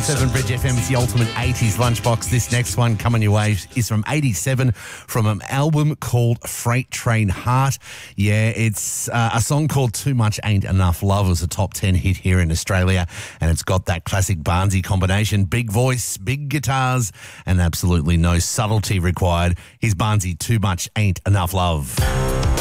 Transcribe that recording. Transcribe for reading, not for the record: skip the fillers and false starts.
107 Bridge FM. It's the ultimate 80s lunchbox. This next one coming your way is from 87, from an album called Freight Train Heart. Yeah, it's a song called Too Much Ain't Enough Love. It was a top 10 hit here in Australia, and it's got that classic Barnsey combination: big voice, big guitars, and absolutely no subtlety required. Here's Barnsey, Too Much Ain't Enough Love.